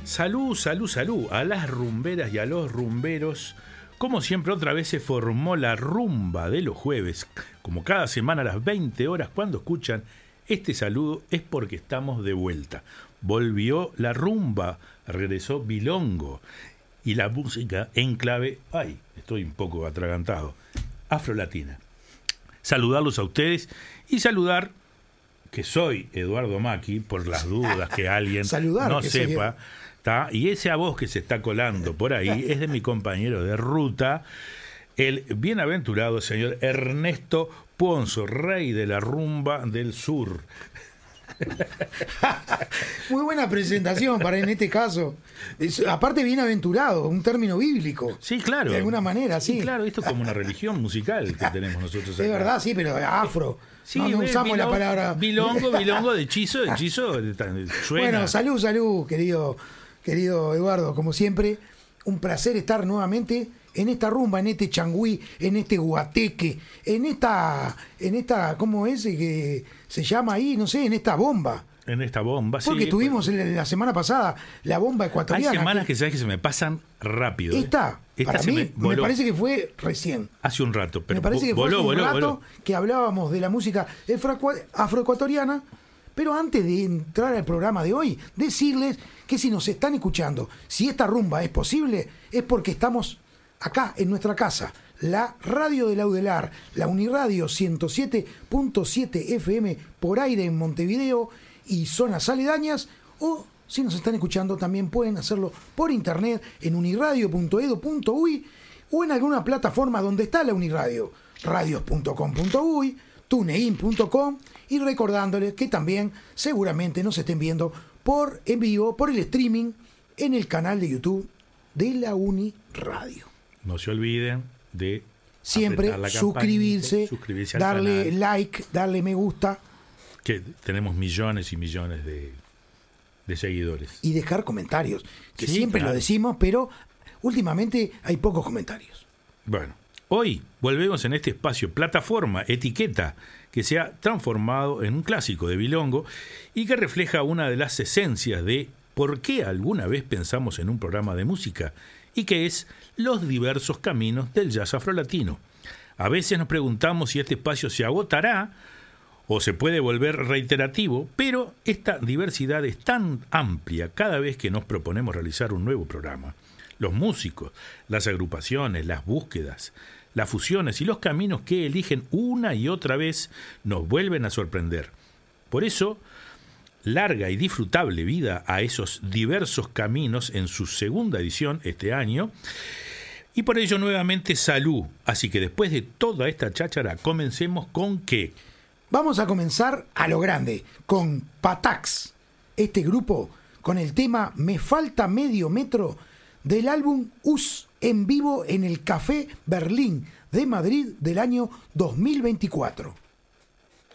Salud, salud, salud a las rumberas y a los rumberos. Como siempre, otra vez se formó la rumba de los jueves. Como cada semana a las 20 horas, cuando escuchan este saludo es porque estamos de vuelta. Volvió la rumba, regresó Bilongo y la música en clave, ay, estoy un poco atragantado, afrolatina. Saludarlos a ustedes y saludar que soy Eduardo Macchi, por las dudas que alguien no sepa. Y esa voz que se está colando por ahí es de mi compañero de ruta, el bienaventurado señor Ernesto Ponzo, rey de la rumba del sur. Muy buena presentación para en este caso. Aparte, bienaventurado, un término bíblico. Sí, claro. De alguna manera, sí. Sí, claro, esto es como una religión musical que tenemos nosotros acá. Es verdad, sí, pero afro. Sí, no usamos la palabra. Bilongo de hechizo suena. Bueno, salud, querido Eduardo. Como siempre, un placer estar nuevamente en esta rumba, en este changüí, en este guateque, en esta, ¿cómo es que se llama ahí? No sé, en esta bomba. En esta bomba, sí. Porque tuvimos la semana pasada la bomba ecuatoriana. Hay semanas que sabes que se me pasan rápido. Esta para mí, me parece que fue recién. Hace un rato, pero me parece que fue un rato que hablábamos de la música afroecuatoriana. Pero antes de entrar al programa de hoy, decirles que si nos están escuchando, si esta rumba es posible, es porque estamos acá en nuestra casa, la radio de Laudelar, la Uniradio 107.7 FM por aire en Montevideo y zonas aledañas, o si nos están escuchando también pueden hacerlo por internet en uniradio.edu.uy o en alguna plataforma donde está la Uniradio, radios.com.uy, tunein.com, y recordándoles que también seguramente nos estén viendo en vivo, por el streaming, en el canal de YouTube de la Uniradio. No se olviden de siempre suscribirse, darle canal, like, darle me gusta. Que tenemos millones y millones de seguidores. Y dejar comentarios, que sí, siempre claro. Lo decimos, pero últimamente hay pocos comentarios. Bueno, hoy volvemos en este espacio plataforma, etiqueta, que se ha transformado en un clásico de Bilongo y que refleja una de las esencias de por qué alguna vez pensamos en un programa de música, y que es los diversos caminos del jazz afrolatino. A veces nos preguntamos si este espacio se agotará o se puede volver reiterativo, pero esta diversidad es tan amplia cada vez que nos proponemos realizar un nuevo programa. Los músicos, las agrupaciones, las búsquedas, las fusiones y los caminos que eligen una y otra vez nos vuelven a sorprender. Por eso, larga y disfrutable vida a esos diversos caminos en su segunda edición este año. Y por ello nuevamente salud. Así que después de toda esta cháchara, comencemos con ¿qué? Vamos a comenzar a lo grande, con Patax, este grupo con el tema Me falta medio metro del álbum US en vivo en el Café Berlín de Madrid del año 2024.